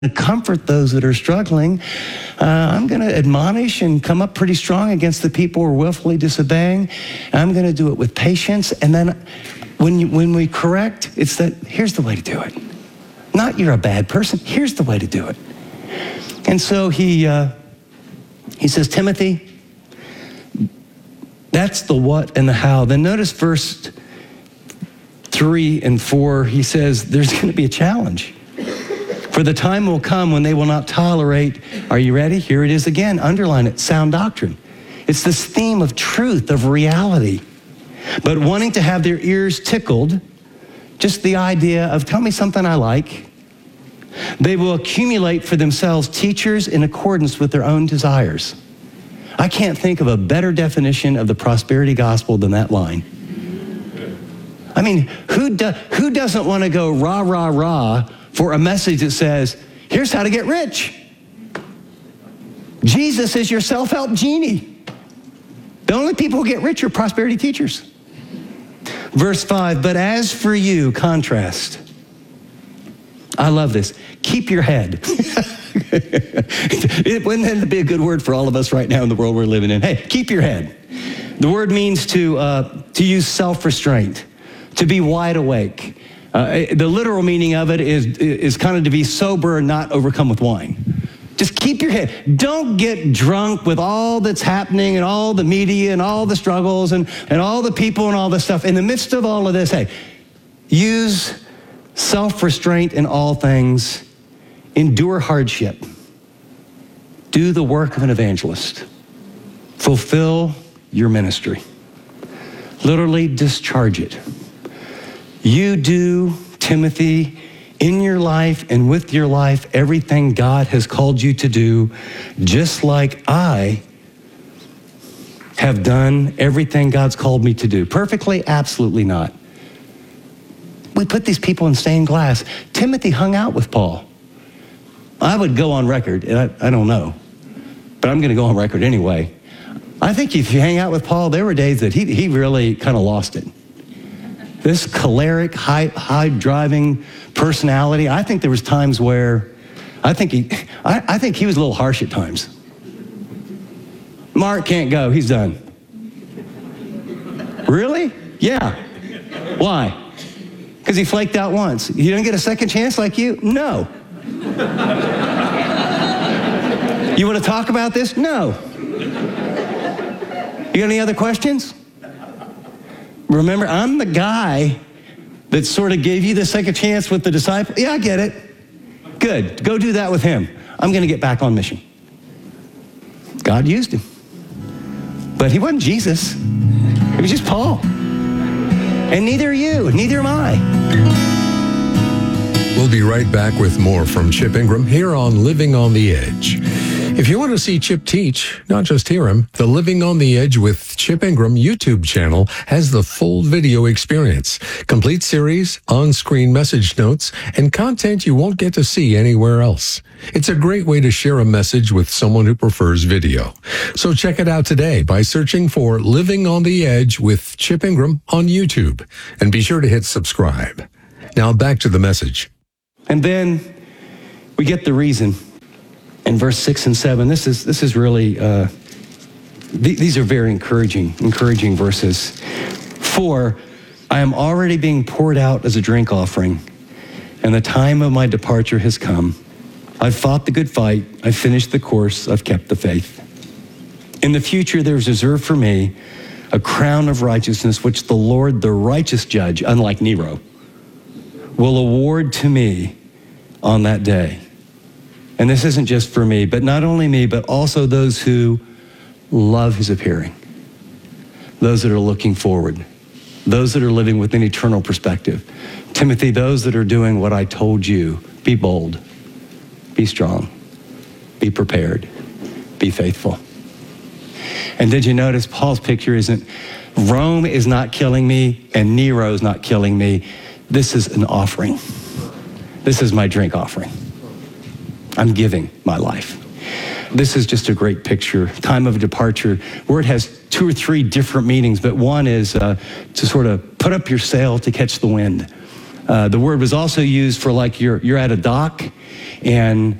to comfort those that are struggling. I'm going to admonish and come up pretty strong against the people who are willfully disobeying. I'm going to do it with patience. And then when we correct, it's that here's the way to do it. Not you're a bad person. Here's the way to do it. And so he says, Timothy, that's the what and the how. Then notice verse 3 and 4, he says there's going to be a challenge. For the time will come when they will not tolerate, are you ready? Here it is again, underline it, sound doctrine. It's this theme of truth, of reality. But wanting to have their ears tickled, just the idea of tell me something I like, they will accumulate for themselves teachers in accordance with their own desires. I can't think of a better definition of the prosperity gospel than that line. I mean, who doesn't want to go rah, rah, rah for a message that says, here's how to get rich. Jesus is your self-help genie. The only people who get rich are prosperity teachers. Verse 5, but as for you, contrast. I love this. Keep your head. Wouldn't that be a good word for all of us right now in the world we're living in? Hey, keep your head. The word means to use self-restraint, to be wide awake. The literal meaning of it is kind of to be sober and not overcome with wine. Just keep your head. Don't get drunk with all that's happening and all the media and all the struggles and all the people and all the stuff. In the midst of all of this, hey, use self-restraint in all things. Endure hardship. Do the work of an evangelist. Fulfill your ministry. Literally discharge it. You do, Timothy, in your life and with your life, everything God has called you to do, just like I have done everything God's called me to do. Perfectly? Absolutely not. We put these people in stained glass. Timothy hung out with Paul. I would go on record, and I don't know, but I'm going to go on record anyway. I think if you hang out with Paul, there were days that he really kind of lost it. This choleric, high-driving personality, I think there was times where I think he was a little harsh at times. Mark can't go, he's done. Really? Yeah. Why? Because he flaked out once. You didn't get a second chance like you? No. You want to talk about this? No. You got any other questions? Remember, I'm the guy that sort of gave you the second chance with the disciple. Yeah, I get it. Good. Go do that with him. I'm going to get back on mission. God used him. But he wasn't Jesus. It was just Paul. And neither are you. Neither am I. We'll be right back with more from Chip Ingram here on Living on the Edge. If you want to see Chip teach, not just hear him, the Living on the Edge with Chip Ingram YouTube channel has the full video experience, complete series, on-screen message notes, and content you won't get to see anywhere else. It's a great way to share a message with someone who prefers video. So check it out today by searching for Living on the Edge with Chip Ingram on YouTube. And be sure to hit subscribe. Now back to the message. And then we get the reason. In verse 6 and 7, this is really, these are very encouraging verses. For I am already being poured out as a drink offering, and the time of my departure has come. I've fought the good fight, I've finished the course, I've kept the faith. In the future there is reserved for me a crown of righteousness, which the Lord, the righteous judge, unlike Nero, will award to me on that day. And this isn't just for me, but not only me, but also those who love his appearing. Those that are looking forward. Those that are living with an eternal perspective. Timothy, those that are doing what I told you, be bold, be strong, be prepared, be faithful. And did you notice Paul's picture isn't, Rome is not killing me and Nero is not killing me. This is an offering. This is my drink offering. I'm giving my life. This is just a great picture. Time of departure. Word has 2 or 3 different meanings, but one is to sort of put up your sail to catch the wind. The word was also used for like you're at a dock and